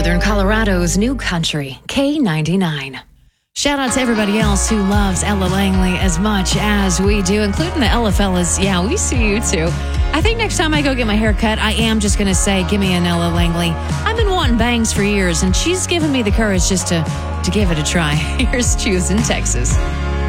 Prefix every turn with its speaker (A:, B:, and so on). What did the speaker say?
A: Northern Colorado's new country, K99. Shout out to everybody else who loves Ella Langley as much as we do, including the Ella fellas. Yeah, we see you too. I think next time I go get my hair cut, I am just going to say, give me an Ella Langley. I've been wanting bangs for years, and she's given me the courage just to give it a try. Here's Choose in Texas.